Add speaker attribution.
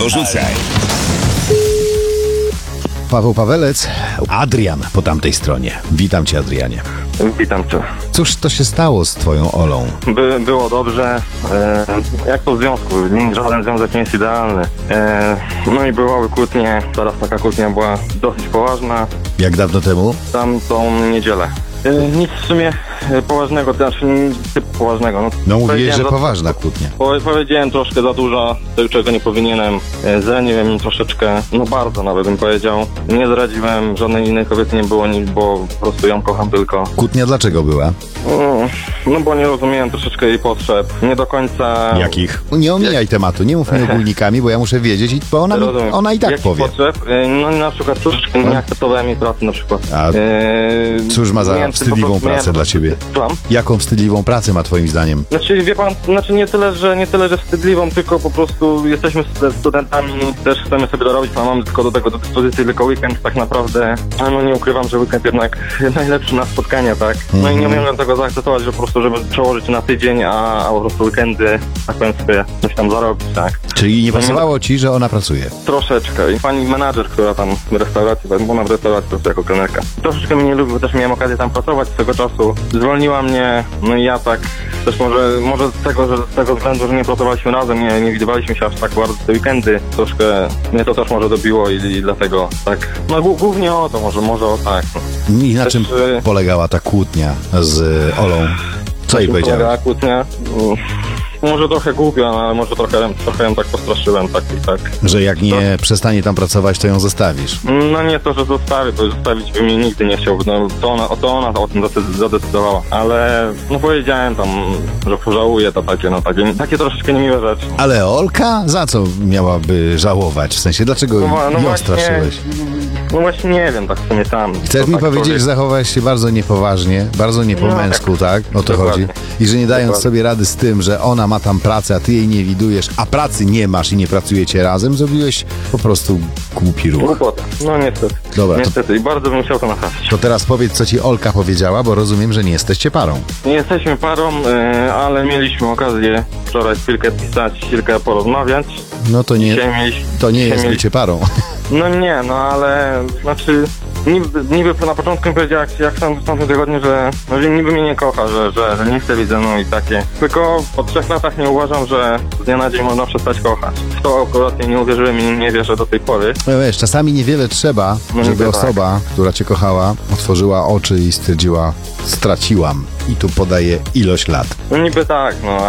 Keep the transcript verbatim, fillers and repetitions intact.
Speaker 1: Porzucaj.
Speaker 2: Paweł Pawelec, Adrian po tamtej stronie. Witam cię, Adrianie.
Speaker 3: Witam cię.
Speaker 2: Cóż to się stało z twoją Olą?
Speaker 3: By, było dobrze. E, jak to w związku? Żaden związek nie jest idealny. E, no i bywały kłótnie. Teraz taka kłótnia była dosyć poważna.
Speaker 2: Jak dawno temu?
Speaker 3: Tamtą niedzielę. E, nic w sumie e, poważnego, to znaczy nic typu poważnego. No,
Speaker 2: No mówiłeś, że
Speaker 3: za-
Speaker 2: poważna kłótnia.
Speaker 3: Po, powiedziałem troszkę za dużo, tego czego nie powinienem. E, zraniłem im troszeczkę, no bardzo nawet bym powiedział. Nie zdradziłem, żadnej innej kobiety nie było, nie, bo po prostu ją kocham tylko.
Speaker 2: Kłótnia dlaczego była?
Speaker 3: Mm, No bo nie rozumiałem troszeczkę jej potrzeb. Nie do końca...
Speaker 2: Jakich? Nie omijaj tematu, nie mów mi ogólnikami, bo ja muszę wiedzieć, i- bo ona, mi,
Speaker 3: Rozumiem.
Speaker 2: ona i tak
Speaker 3: Jakich
Speaker 2: powie.
Speaker 3: potrzeb? E, No na przykład troszeczkę nie akceptowałem jej pracy na przykład.
Speaker 2: A
Speaker 3: E,
Speaker 2: Cóż ma za
Speaker 3: miałem po
Speaker 2: wstydliwą
Speaker 3: prostu-
Speaker 2: pracę
Speaker 3: miałem-
Speaker 2: dla ciebie?
Speaker 3: Słucham?
Speaker 2: Jaką wstydliwą pracę ma twoim zdaniem?
Speaker 3: Znaczy wie pan, znaczy nie tyle, że nie tyle, że wstydliwą, tylko po prostu jesteśmy st- studentami, też chcemy sobie dorobić, a mamy tylko do tego do dyspozycji tylko weekend tak naprawdę. A no nie ukrywam, że weekend jednak najlepszy na spotkania, tak? No i nie mogłem tego zaakceptować, że po prostu, żeby przełożyć na tydzień, a, a po prostu weekendy, tak powiem sobie, coś tam zarobić, tak?
Speaker 2: Czyli nie pasowało ci, że ona pracuje?
Speaker 3: Troszeczkę. I pani menadżer, która tam w restauracji, bo ona w restauracji pracuje jako kelnerka. Troszeczkę mnie nie lubi, bo też miałem okazję tam pracować z tego czasu. Zwolniła mnie, no i ja tak też może, może z tego, że z tego względu, że nie pracowaliśmy razem, nie, nie widywaliśmy się aż tak bardzo te weekendy, troszkę mnie to też może dobiło i, i dlatego tak, no głó- głównie o to, może, może o tak. No.
Speaker 2: I na czym
Speaker 3: Też, y-
Speaker 2: polegała ta kłótnia z Olą? Co jej powiedziałeś?
Speaker 3: Polegała kłótnia. Mm, Może trochę głupio, no, ale może trochę, trochę ją tak postraszyłem, tak i tak.
Speaker 2: Że jak nie przestanie tam pracować, to ją zostawisz.
Speaker 3: No nie to, że zostawię, to zostawić by mnie nigdy nie chciał, no to ona, to ona o tym zadecy- zadecydowała, ale no powiedziałem tam, że pożałuję, to takie, no takie, takie troszeczkę niemiłe rzeczy.
Speaker 2: Ale Olka? Za co miałaby żałować? W sensie, dlaczego
Speaker 3: No, no
Speaker 2: ją
Speaker 3: właśnie,
Speaker 2: straszyłeś?
Speaker 3: no właśnie nie wiem, tak w sumie tam.
Speaker 2: Chcesz
Speaker 3: To
Speaker 2: mi
Speaker 3: tak
Speaker 2: powiedzieć,
Speaker 3: człowiek-
Speaker 2: że zachowałeś się bardzo niepoważnie, bardzo nie po
Speaker 3: No,
Speaker 2: męsku, tak? O to
Speaker 3: Dokładnie.
Speaker 2: chodzi. I że nie dając
Speaker 3: Dokładnie.
Speaker 2: sobie rady z tym, że ona ma tam pracę, a ty jej nie widujesz, a pracy nie masz i nie pracujecie razem, zrobiłeś po prostu głupi ruch.
Speaker 3: Głupota. No niestety.
Speaker 2: Dobra, to-
Speaker 3: Niestety i bardzo bym chciał to naprawić.
Speaker 2: To teraz powiedz, co ci Olka powiedziała, bo rozumiem, że nie jesteście parą.
Speaker 3: Nie jesteśmy parą, y, ale mieliśmy okazję wczoraj chwilkę pisać, chwilkę porozmawiać.
Speaker 2: No to nie,
Speaker 3: Dzisiaj mieliśmy...
Speaker 2: to nie
Speaker 3: dzisiaj
Speaker 2: jest
Speaker 3: mieli-
Speaker 2: bycie parą.
Speaker 3: No nie, no ale znaczy niby, niby na początku mi powiedział jak, jak tam w tamtym tygodniu, że, no, że niby mnie nie kocha, że, że, że nie chce być ze mną i takie. Tylko po trzech latach nie uważam, że z dnia na dzień można przestać kochać. W to akurat nie uwierzyłem i nie wierzę do tej pory.
Speaker 2: No wiesz, czasami niewiele trzeba,
Speaker 3: No
Speaker 2: żeby
Speaker 3: niby tak.
Speaker 2: osoba, która cię kochała, otworzyła oczy i stwierdziła, straciłam. I tu podaje ilość lat.
Speaker 3: No niby tak, no